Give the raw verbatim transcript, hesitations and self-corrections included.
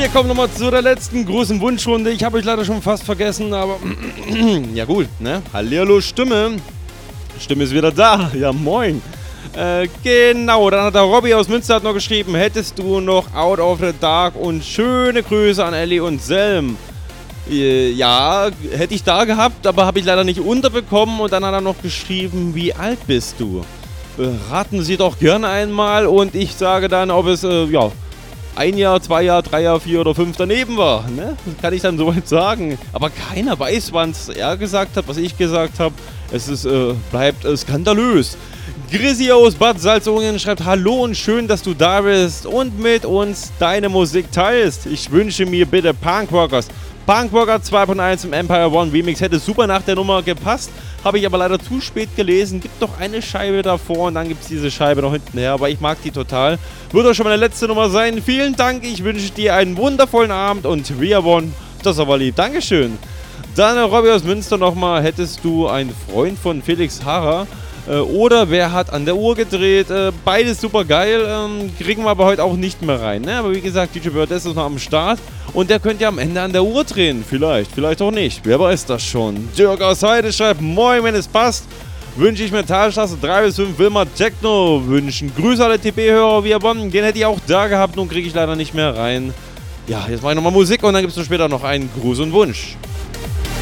Wir kommen nochmal zu der letzten großen Wunschrunde. Ich habe euch leider schon fast vergessen, aber ja gut, ne? Hallihallo Stimme. Stimme ist wieder da. Ja, moin. Äh, genau, dann hat der Robby aus Münster hat noch geschrieben, hättest du noch Out of the Dark und schöne Grüße an Ellie und Selm. Äh, ja, hätte ich da gehabt, aber habe ich leider nicht unterbekommen und dann hat er noch geschrieben, wie alt bist du? Äh, raten Sie doch gerne einmal und ich sage dann, ob es, äh, ja, ein Jahr, zwei Jahr, drei Jahr, vier oder fünf daneben war, ne? Das kann ich dann soweit sagen. Aber keiner weiß, wann es er gesagt hat, was ich gesagt habe. Es ist, äh, bleibt äh, skandalös. Grissi aus Bad Salzungen schreibt, hallo und schön, dass du da bist und mit uns deine Musik teilst. Ich wünsche mir bitte Punkrockers. Punkrocker zwei Punkt eins im Empire One Remix hätte super nach der Nummer gepasst, habe ich aber leider zu spät gelesen. Gibt doch eine Scheibe davor und dann gibt es diese Scheibe noch hinten her, aber ich mag die total. Wird auch schon meine letzte Nummer sein. Vielen Dank, ich wünsche dir einen wundervollen Abend und We Are One. Das ist aber lieb. Dankeschön. Dann Robby aus Münster nochmal, hättest du einen Freund von Felix Harrer? Oder wer hat an der Uhr gedreht? Beides super geil. Ähm, kriegen wir aber heute auch nicht mehr rein. Ne? Aber wie gesagt, D J Bird ist noch am Start. Und der könnte ja am Ende an der Uhr drehen. Vielleicht, vielleicht auch nicht. Wer weiß das schon? Dirk aus Heide schreibt, moin, wenn es passt. Wünsche ich mir Talstraße drei bis fünf Wilma Techno wünschen. Grüße alle T P-Hörer via Bonn. Den hätte ich auch da gehabt. Nun kriege ich leider nicht mehr rein. Ja, jetzt mache ich nochmal Musik und dann gibt es später noch einen Gruß und Wunsch.